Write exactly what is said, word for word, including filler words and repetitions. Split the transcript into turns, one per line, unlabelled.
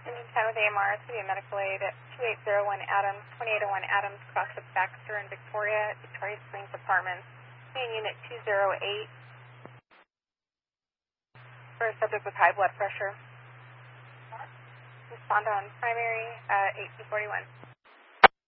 Engine ten with A M R, City of Medical Aid at two eight zero one Adams, twenty-eight oh one Adams, cross of Baxter and Victoria, Victoria Springs Apartments. Main unit two zero eight for a subject with high blood pressure. Respond on primary uh, eight two forty-one.